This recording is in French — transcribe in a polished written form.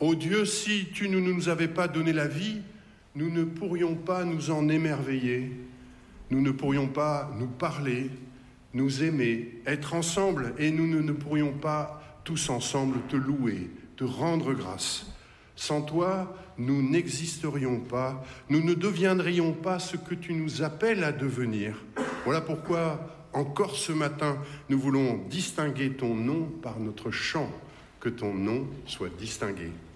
Ô Dieu, si tu ne nous avais pas donné la vie, nous ne pourrions pas nous en émerveiller, nous ne pourrions pas nous parler, nous aimer, être ensemble, et nous ne pourrions pas tous ensemble te louer, te rendre grâce. Sans toi, nous n'existerions pas, nous ne deviendrions pas ce que tu nous appelles à devenir. Voilà pourquoi, encore ce matin, nous voulons distinguer ton nom par notre chant, que ton nom soit distingué.